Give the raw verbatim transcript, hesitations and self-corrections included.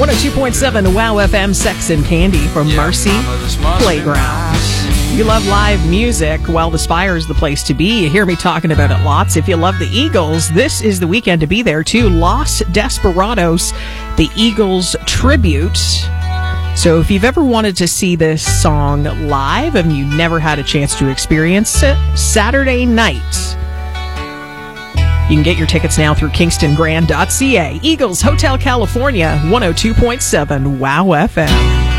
one oh two point seven Wow F M, Sex and Candy from yeah, Marcy Playground. You love live music, well, the Spire is the place to be. You hear me talking about it lots. If you love the Eagles, this is the weekend to be there, too. Los Desperados, the Eagles tribute. So if you've ever wanted to see this song live and you never had a chance to experience it, Saturday night, you can get your tickets now through kingston grand dot c a. Eagles Hotel California, one oh two point seven Wow F M.